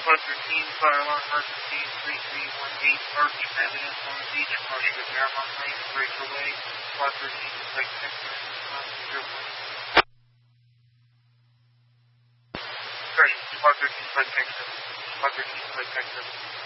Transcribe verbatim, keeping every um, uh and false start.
Squad thirteen, fire alarm emergency three three one eight, parking evidence on the beach, departure to Paramount Lane, breakaway. Squad thirteen, flight check, zero point. Sorry, Squad thirteen, flight check seven. Squad thirteen, flight check seven.